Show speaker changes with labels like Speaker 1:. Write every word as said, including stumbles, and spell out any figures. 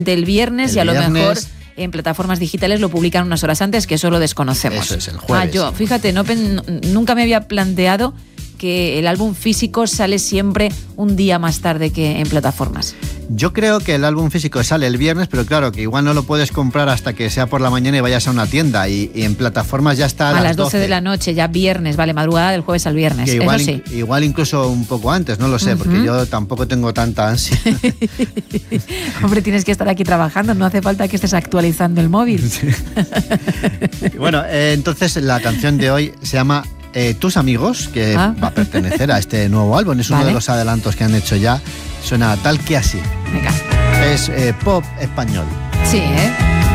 Speaker 1: del viernes
Speaker 2: El
Speaker 1: y a lo
Speaker 2: viernes.
Speaker 1: mejor en plataformas digitales lo publican unas horas antes, que eso lo desconocemos.
Speaker 2: Eso es, el jueves.
Speaker 1: Ah, yo, fíjate, no, nunca me había planteado que el álbum físico sale siempre un día más tarde que en plataformas.
Speaker 2: Yo creo que el álbum físico sale el viernes, pero claro, que igual no lo puedes comprar hasta que sea por la mañana y vayas a una tienda, y, y en plataformas ya está a,
Speaker 1: a
Speaker 2: las
Speaker 1: las doce
Speaker 2: doce
Speaker 1: de la noche, ya viernes, vale, madrugada del jueves al viernes,
Speaker 2: que igual,
Speaker 1: eso sí.
Speaker 2: Igual incluso un poco antes, no lo sé, uh-huh. porque yo tampoco tengo tanta ansia.
Speaker 1: Hombre, tienes que estar aquí trabajando, no hace falta que estés actualizando el móvil.
Speaker 2: Sí. Bueno, eh, entonces la canción de hoy se llama Eh, Tus Amigos, que ah. va a pertenecer a este nuevo álbum, es uno vale. de los adelantos que han hecho ya, suena tal que así.
Speaker 1: Venga.
Speaker 2: Es eh, pop español.
Speaker 1: Sí, ¿eh?